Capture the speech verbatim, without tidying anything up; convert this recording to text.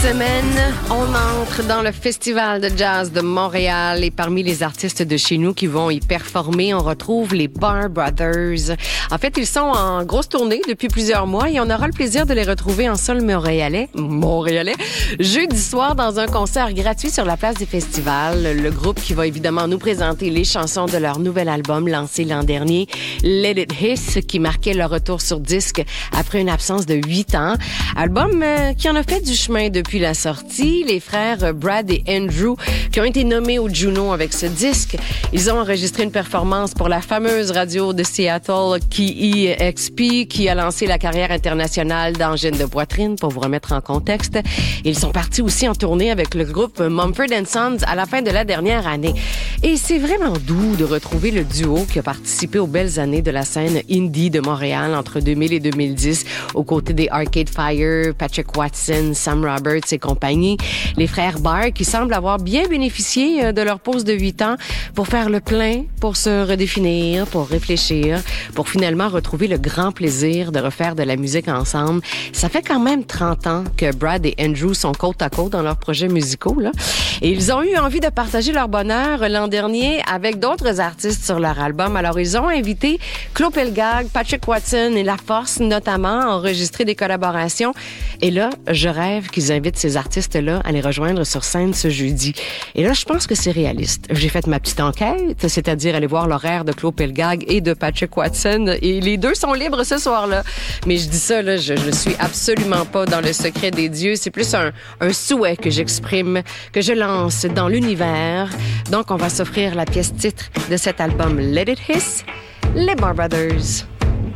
semaine, on entre dans le Festival de jazz de Montréal et parmi les artistes de chez nous qui vont y performer, on retrouve les Barr Brothers. En fait, ils sont en grosse tournée depuis plusieurs mois et on aura le plaisir de les retrouver en sol montréalais, montréalais, jeudi soir dans un concert gratuit sur la place des festivals. Le groupe qui va évidemment nous présenter les chansons de leur nouvel album lancé l'an dernier, Let It Hiss, qui marquait leur retour sur disque après une absence de huit ans. Album euh, qui en a fait du chemin depuis la sortie. Les frères Brad et Andrew qui ont été nommés au Juno avec ce disque. Ils ont enregistré une performance pour la fameuse radio de Seattle K E X P qui a lancé la carrière internationale d'Angine de Poitrine pour vous remettre en contexte. Ils sont partis aussi en tournée avec le groupe Mumford and Sons à la fin de la dernière année. Et c'est vraiment doux de retrouver le duo qui a participé aux belles années de la scène indie de Montréal entre deux mille et deux mille dix aux côtés des Arcade Fire, Patrick Watson, Sam Roberts et compagnie. Les frères Barr qui semblent avoir bien bénéficié de leur pause de huit ans pour faire le plein, pour se redéfinir, pour réfléchir, pour finalement retrouver le grand plaisir de refaire de la musique ensemble. Ça fait quand même trente ans que Brad et Andrew sont côte à côte dans leurs projets musicaux, là. Et ils ont eu envie de partager leur bonheur l'an dernier avec d'autres artistes sur leur album. Alors, ils ont invité Claude Pelgag, Patrick Watson et La Force, notamment, à enregistrer des collaborations. Et là, je rêve qu'ils invitent ces artistes-là à les rejoindre sur scène ce jeudi. Et là, je pense que c'est réaliste. J'ai fait ma petite enquête, c'est-à-dire aller voir l'horaire de Claude Pelgag et de Patrick Watson. Et les deux sont libres ce soir-là. Mais je dis ça, là, je ne suis absolument pas dans le secret des dieux. C'est plus un, un souhait que j'exprime, que je lance dans l'univers. Donc, on va s'offrir la pièce titre de cet album Let It Hiss, les Barr Brothers.